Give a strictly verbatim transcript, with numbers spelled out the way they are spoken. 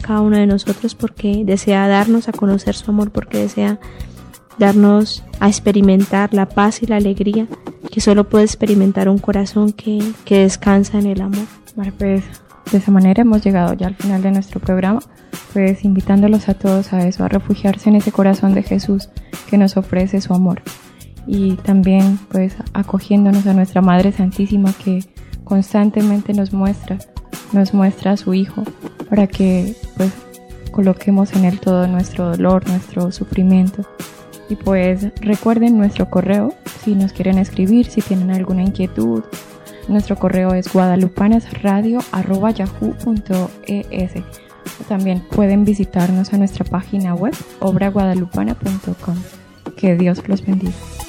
cada uno de nosotros, porque desea darnos a conocer su amor, porque desea darnos a experimentar la paz y la alegría que solo puede experimentar un corazón que, que descansa en el amor. Bueno, pues de esa manera hemos llegado ya al final de nuestro programa, pues invitándolos a todos a eso, a refugiarse en ese corazón de Jesús que nos ofrece su amor, y también pues acogiéndonos a nuestra Madre Santísima, que constantemente nos muestra, nos muestra a su Hijo, para que pues coloquemos en Él todo nuestro dolor, nuestro sufrimiento. Y pues recuerden nuestro correo, si nos quieren escribir, si tienen alguna inquietud. Nuestro correo es guadalupanasradio arroba yahoo punto es. También pueden visitarnos a nuestra página web obra guadalupana punto com. Que Dios los bendiga.